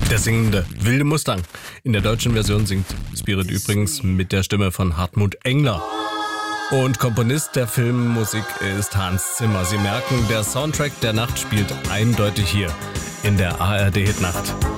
Der singende wilde Mustang. In der deutschen Version singt Spirit übrigens mit der Stimme von Hartmut Engler. Und Komponist der Filmmusik ist Hans Zimmer. Sie merken, der Soundtrack der Nacht spielt eindeutig hier in der ARD Hitnacht.